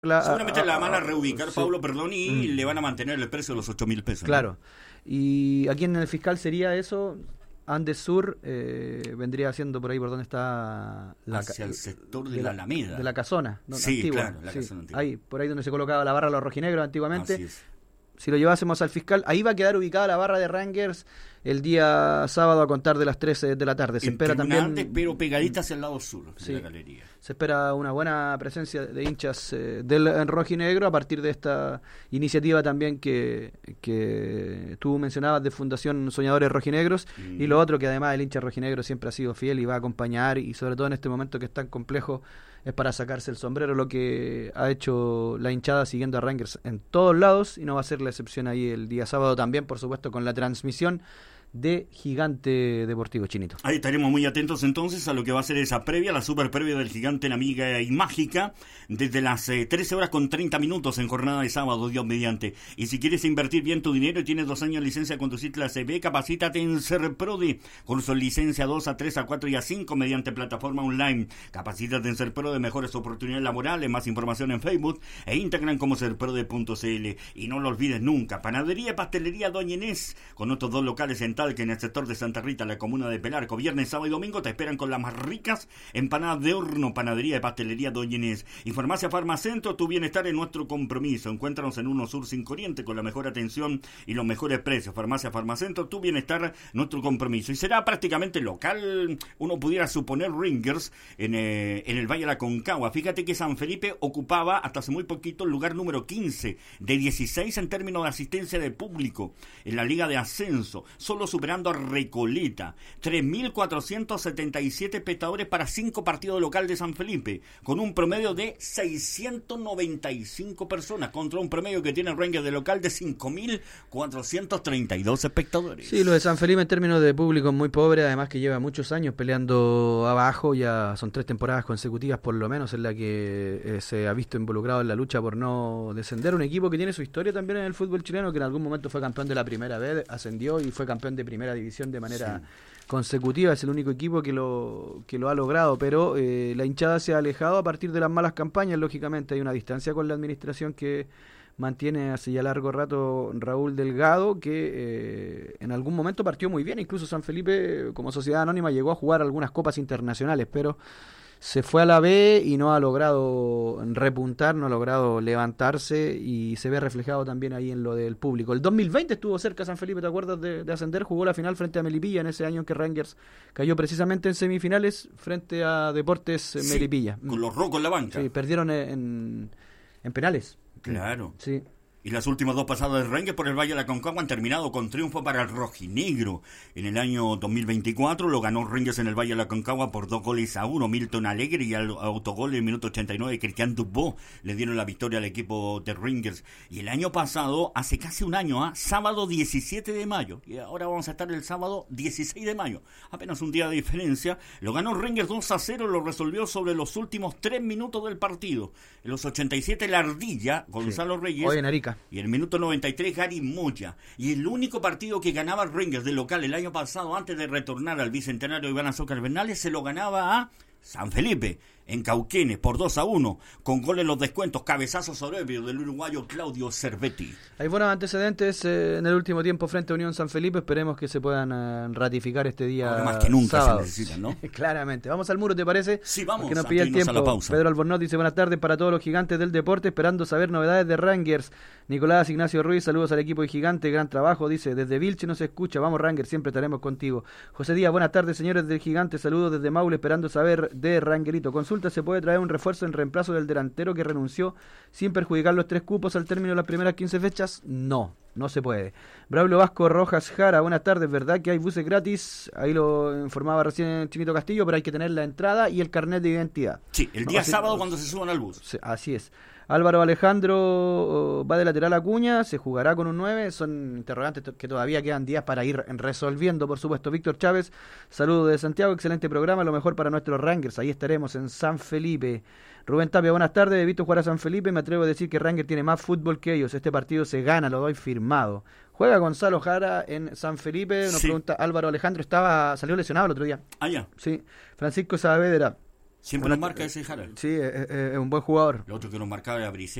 Seguramente la van a reubicar, sí. Paulo, perdón, y le van a mantener el precio de los 8.000 pesos. Claro. ¿No? Y aquí en el fiscal sería eso. Andes Sur vendría siendo por ahí por donde está hacia el sector de la Alameda. De la Casona. Sí, antigua, claro, la Casona antigua. Ahí, por ahí donde se colocaba la barra de los rojinegros antiguamente. Así es. Si lo llevásemos al fiscal, ahí va a quedar ubicada la barra de Rangers el día sábado a contar de las 13 de la tarde. Se espera también antes, pero pegadita hacia el lado sur de la galería. Se espera una buena presencia de hinchas del rojinegro a partir de esta iniciativa también que tú mencionabas de Fundación Soñadores Rojinegros. Y lo otro, que además el hincha rojinegro siempre ha sido fiel y va a acompañar, y sobre todo en este momento que es tan complejo, es para sacarse el sombrero lo que ha hecho la hinchada siguiendo a Rangers en todos lados, y no va a ser la excepción ahí el día sábado también, por supuesto, con la transmisión de Gigante Deportivo. Chinito. Ahí estaremos muy atentos entonces a lo que va a ser esa previa, la super previa del Gigante en Amiga y Mágica, desde las 13 horas con 30 minutos en jornada de sábado, Dios mediante. Y si quieres invertir bien tu dinero y tienes 2 años de licencia de conducir clase B, capacítate en Serprodi, curso licencia 2, a 3, a 4 y a 5 mediante plataforma online. Capacítate en Serprodi, mejores oportunidades laborales, más información en Facebook e Instagram como serprodi.cl. Y no lo olvides nunca, Panadería y Pastelería Doña Inés, con otros 2 locales en que en el sector de Santa Rita, la comuna de Pelarco. Viernes, sábado y domingo te esperan con las más ricas empanadas de horno. Panadería y Pastelería Doña Inés. Y Farmacia Farmacentro, tu bienestar es nuestro compromiso. Encuéntranos en 1 Sur 5 Oriente con la mejor atención y los mejores precios. Farmacia Farmacentro, tu bienestar, nuestro compromiso. Y será prácticamente local, uno pudiera suponer, Rangers en el Valle de la Concagua. Fíjate que San Felipe ocupaba hasta hace muy poquito el lugar número 15 de 16 en términos de asistencia de público en la Liga de Ascenso, solo superando a Recoleta. 3.477 espectadores para 5 partidos local de San Felipe, con un promedio de 695 personas, contra un promedio que tiene Rangers de local de 5.432 espectadores. Sí, lo de San Felipe en términos de público es muy pobre, además que lleva muchos años peleando abajo, ya son 3 temporadas consecutivas por lo menos en la que se ha visto involucrado en la lucha por no descender, un equipo que tiene su historia también en el fútbol chileno, que en algún momento fue campeón de la primera vez, ascendió y fue campeón de primera división de manera consecutiva. Es el único equipo que lo ha logrado, pero la hinchada se ha alejado a partir de las malas campañas. Lógicamente hay una distancia con la administración que mantiene hace ya largo rato Raúl Delgado, que en algún momento partió muy bien. Incluso San Felipe, como sociedad anónima, llegó a jugar algunas copas internacionales, pero se fue a la B y no ha logrado repuntar, no ha logrado levantarse, y se ve reflejado también ahí en lo del público. El 2020 estuvo cerca San Felipe, ¿te acuerdas de ascender? Jugó la final frente a Melipilla en ese año en que Rangers cayó precisamente en semifinales frente a Deportes Melipilla. Con los rocos en la banca. Sí, perdieron en penales. Claro. Sí. Y las últimas 2 pasadas de Rangers por el Valle de la Concagua han terminado con triunfo para el rojinegro. En el año 2024 lo ganó Rangers en el Valle de la Concagua por 2-1. Milton Alegre y al autogol en el minuto 89 Cristian Dubó le dieron la victoria al equipo de Rangers. Y el año pasado, hace casi un año, sábado 17 de mayo, y ahora vamos a estar el sábado 16 de mayo, apenas un día de diferencia, lo ganó Rangers 2-0, lo resolvió sobre los últimos 3 minutos del partido. En los 87 la ardilla, Gonzalo Reyes. Hoy en Arica. Y en el minuto 93 Gary Moya. Y el único partido que ganaba Rangers de local el año pasado, antes de retornar al bicentenario de Iván Azócar Bernales, se lo ganaba a San Felipe, en Cauquenes, por 2-1, con goles en los descuentos, cabezazo soberbio del uruguayo Claudio Cervetti. Hay buenos antecedentes en el último tiempo frente a Unión San Felipe, esperemos que se puedan ratificar este día. Ahora más que nunca sábado. Se necesitan, ¿no? Claramente. Vamos al muro, ¿te parece? Sí, vamos. Que nos pilla el tiempo. A la pausa. Pedro Albornoz dice: buenas tardes para todos los gigantes del deporte, esperando saber novedades de Rangers. Nicolás Ignacio Ruiz, saludos al equipo de Gigante, gran trabajo, dice, desde Vilche nos escucha, vamos Rangers, siempre estaremos contigo. José Díaz, buenas tardes señores del Gigante, saludos desde Maule, esperando saber de Rangerito. Consulta, ¿se puede traer un refuerzo en reemplazo del delantero que renunció sin perjudicar los 3 cupos al término de las primeras 15 fechas? No se puede. Braulio Vasco Rojas Jara, buenas tardes, ¿verdad que hay buses gratis? Ahí lo informaba recién Chinito Castillo, pero hay que tener la entrada y el carnet de identidad. Sí, el día sábado cuando se suban al bus. Sí, así es. Álvaro Alejandro va de lateral Acuña, se jugará con un 9, son interrogantes que todavía quedan días para ir resolviendo, por supuesto. Víctor Chávez, saludos de Santiago, excelente programa, lo mejor para nuestros Rangers, ahí estaremos en San Felipe. Rubén Tapia, buenas tardes, he visto jugar a San Felipe, me atrevo a decir que Rangers tiene más fútbol que ellos, este partido se gana, lo doy firmado. Juega Gonzalo Jara en San Felipe, nos pregunta Álvaro Alejandro, salió lesionado el otro día. Ah, ya. Sí, Francisco Saavedra. Siempre nos marca ese Jara. Sí, es un buen jugador. Lo otro que nos marcaba era Briseño.